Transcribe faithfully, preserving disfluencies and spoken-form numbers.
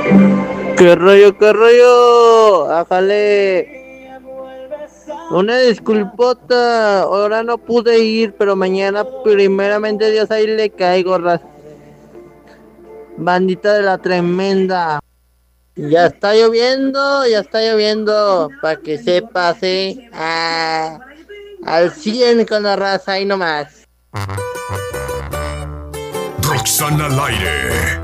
¿Qué rollo, qué rollo? Ájale. Una disculpota. Ahora no pude ir, pero mañana, primeramente Dios, ahí le caigo, ras- bandita de la tremenda. Ya está lloviendo, ya está lloviendo. Para que sepas, eh. Ah, al cien con la raza, ahí nomás. Roxana al aire.